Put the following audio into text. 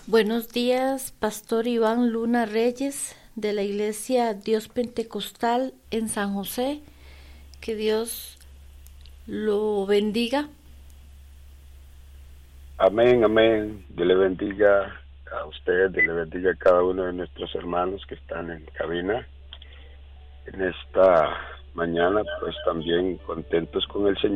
Buenos días, Pastor Iván Luna Reyes, de la Iglesia Dios Pentecostal en San José. Que Dios lo bendiga. Amén, amén. Dios le bendiga a usted, Dios le bendiga a cada uno de nuestros hermanos que están en cabina. En esta mañana, pues también contentos con el Señor.